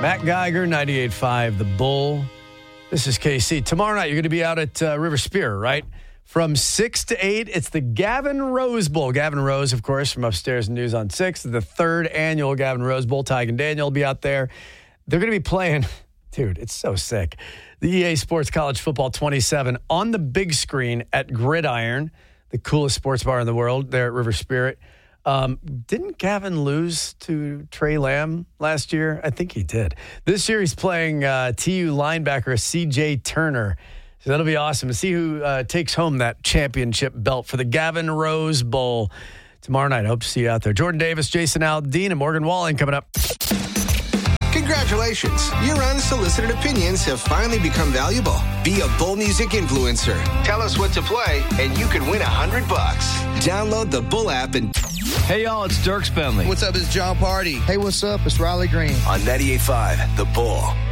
Matt Geiger, 98.5, The Bull. This is KC. Tomorrow night, you're going to be out at River Spear, right? From 6 to 8, it's the Gavin Rose Bowl. Gavin Rose, of course, from Upstairs News on 6. The third annual Gavin Rose Bowl. Tig and Daniel will be out there. They're going to be playing, dude, it's so sick. The EA Sports College Football 27 on the big screen at Gridiron, the coolest sports bar in the world there at River Spirit. Didn't Gavin lose to Trey Lamb last year? I think he did. This year he's playing TU linebacker C.J. Turner. So that'll be awesome to see who takes home that championship belt for the Gavin Rose Bowl tomorrow night. I hope to see you out there. Jordan Davis, Jason Aldean, and Morgan Walling coming up. Congratulations. Your unsolicited opinions have finally become valuable. Be a Bull Music influencer. Tell us what to play, and you could win $100. Download the Bull app and... Hey, y'all, it's Dirk Bentley. What's up, it's John Party. Hey, what's up? It's Riley Green. On 98.5, The Bull.